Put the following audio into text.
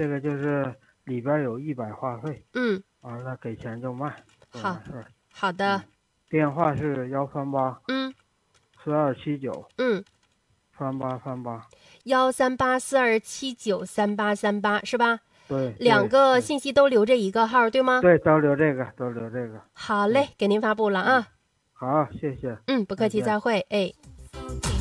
这个就是里边有100话费，完了给钱就卖， 好， 完事儿。 好的， 电话是13842793838。 13842793838是吧？ 对， 两个信息都留这一个号，对吗？ 对，都留这个，都留这个。 好嘞，给您发布了啊。 好，谢谢。 不客气，再会，哎。